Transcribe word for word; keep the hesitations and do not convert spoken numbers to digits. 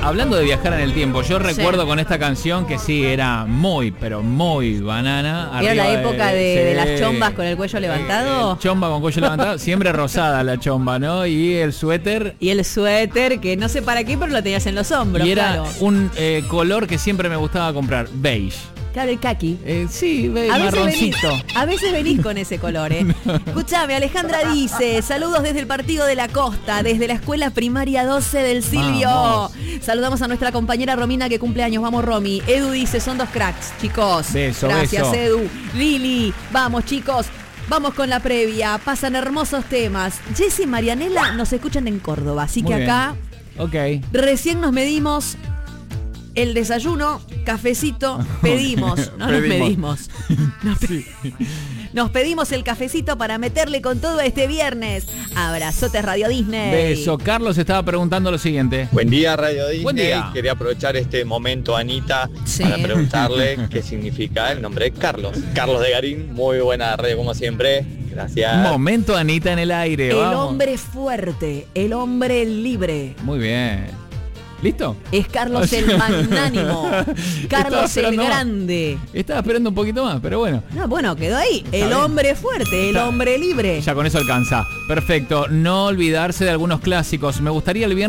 hablando de viajar en el tiempo, yo recuerdo sí. con esta canción que sí, era muy, pero muy banana. ¿Era la época de, de, sí. de las chombas con el cuello levantado? Eh, chomba con cuello levantado, siempre rosada la chomba, ¿no? Y el suéter. Y el suéter, que no sé para qué, pero lo tenías en los hombros. Y era claro. un eh, color que siempre me gustaba comprar, beige. Claro, el kaki. Eh, sí, beige, a marroncito. Veces venís, a veces venís con ese color, ¿eh? No. Escuchame, Alejandra dice, saludos desde el Partido de la Costa, desde la Escuela Primaria doce del Silvio. Vamos. Saludamos a nuestra compañera Romina que cumple años. Vamos, Romy. Edu dice, son dos cracks, chicos. Beso, Gracias, beso. Edu. Lili, vamos, chicos. Vamos con la previa. Pasan hermosos temas. Jessy y Marianela nos escuchan en Córdoba, así Muy que bien. acá okay. recién nos medimos el desayuno, cafecito, pedimos, no nos medimos. Nos, pe- sí. nos pedimos el cafecito para meterle con todo este viernes. Abrazotes Radio Disney. Beso. Carlos estaba preguntando lo siguiente. Buen día, Radio Disney. Buen día. Quería aprovechar este momento, Anita, sí. para preguntarle qué significa el nombre de Carlos. Carlos de Garín, muy buena radio como siempre. Gracias. Momento, Anita, en el aire. El Vamos. hombre fuerte, el hombre libre. Muy bien. ¿Listo? Es Carlos o sea, el magnánimo. Carlos el grande. Más. Estaba esperando un poquito más, pero bueno. No, bueno, quedó ahí. Está el bien. Hombre fuerte, el Está. hombre libre. Ya con eso alcanza. Perfecto. No olvidarse de algunos clásicos. Me gustaría el viernes